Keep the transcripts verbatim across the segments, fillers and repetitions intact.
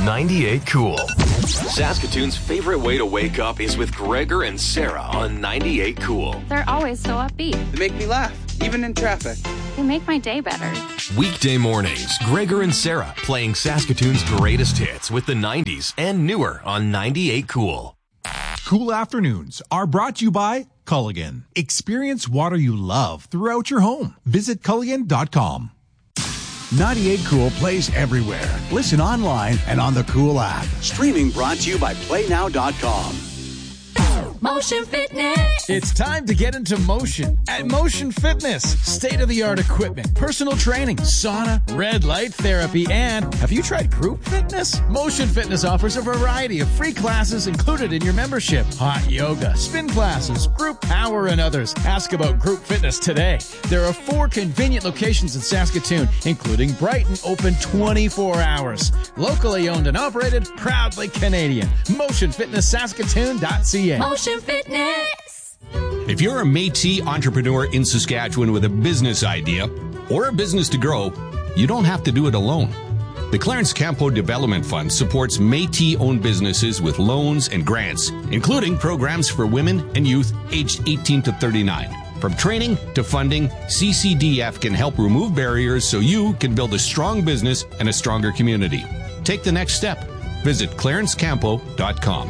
ninety-eight Cool. Saskatoon's favorite way to wake up is with Gregor and Sarah on ninety-eight Cool. They're always so upbeat. They make me laugh, even in traffic. They make my day better. Weekday mornings, Gregor and Sarah playing Saskatoon's greatest hits with the nineties and newer on ninety-eight Cool. Cool afternoons are brought to you by Culligan. Experience water you love throughout your home. Visit culligan dot com. ninety-eight Cool plays everywhere. Listen online and on the Cool app. Streaming brought to you by play now dot com. Motion Fitness. It's time to get into motion at Motion Fitness. State-of-the-art equipment, personal training, sauna, red light therapy, and have you tried group fitness? Motion Fitness offers a variety of free classes included in your membership. Hot yoga, spin classes, group power, and others. Ask about group fitness today. There are four convenient locations in Saskatoon, including Brighton, open twenty-four hours. Locally owned and operated, proudly Canadian. motion fitness saskatoon dot c a. Motion Fitness. If you're a Métis entrepreneur in Saskatchewan with a business idea or a business to grow, you don't have to do it alone. The Clarence Campo Development Fund supports Métis-owned businesses with loans and grants, including programs for women and youth aged eighteen to thirty-nine. From training to funding, C C D F can help remove barriers so you can build a strong business and a stronger community. Take the next step. Visit clarence campo dot com.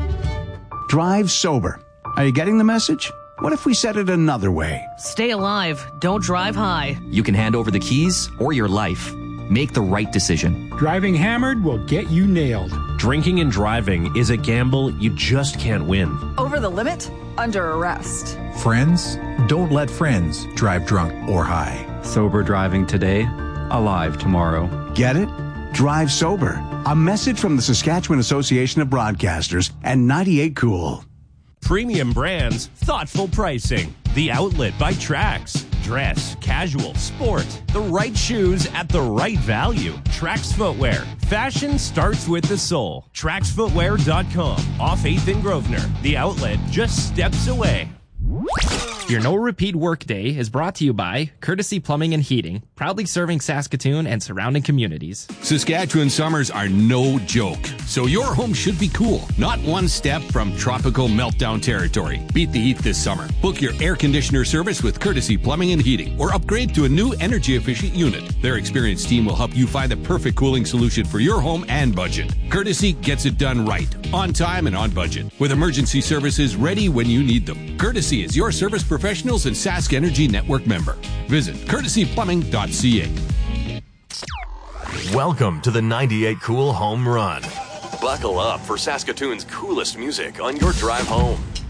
Drive sober. Are you getting the message? What if we said it another way? Stay alive. Don't drive high. You can hand over the keys or your life. Make the right decision. Driving hammered will get you nailed. Drinking and driving is a gamble you just can't win. Over the limit? Under arrest. Friends, don't let friends drive drunk or high. Sober driving today, alive tomorrow. Get it? Drive sober. A message from the Saskatchewan Association of Broadcasters and ninety-eight Cool. Premium brands, thoughtful pricing. The Outlet by Trax. Dress, casual, sport. The right shoes at the right value. Trax Footwear. Fashion starts with the soul. trax footwear dot com. Off eighth and Grosvenor. The Outlet just steps away. Your No Repeat Workday is brought to you by Courtesy Plumbing and Heating, proudly serving Saskatoon and surrounding communities. Saskatchewan summers are no joke, so your home should be cool, not one step from tropical meltdown territory. Beat the heat this summer. Book your air conditioner service with Courtesy Plumbing and Heating, or upgrade to a new energy-efficient unit. Their experienced team will help you find the perfect cooling solution for your home and budget. Courtesy gets it done right, on time and on budget, with emergency services ready when you need them. Courtesy is your service professionals and Sask Energy Network member. Visit courtesy plumbing dot c a. Welcome to the ninety-eight Cool Home Run. Buckle up for Saskatoon's coolest music on your drive home.